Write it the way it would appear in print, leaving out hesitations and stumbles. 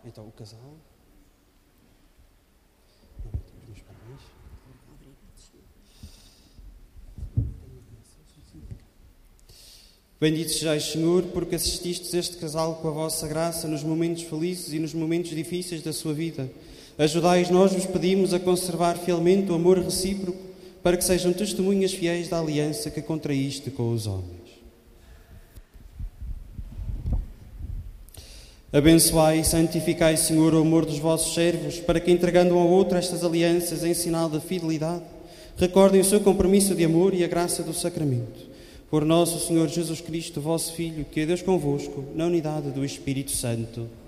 Então, o casal. Bendito sejais, Senhor, porque assististes este casal com a vossa graça nos momentos felizes e nos momentos difíceis da sua vida. Ajudai-os, nós vos pedimos, a conservar fielmente o amor recíproco, para que sejam testemunhas fiéis da aliança que contraíste com os homens. Abençoai e santificai, Senhor, o amor dos vossos servos, para que, entregando um ao outro estas alianças em sinal de fidelidade, recordem o seu compromisso de amor e a graça do sacramento. Por nosso Senhor Jesus Cristo, vosso Filho, que é Deus convosco, na unidade do Espírito Santo.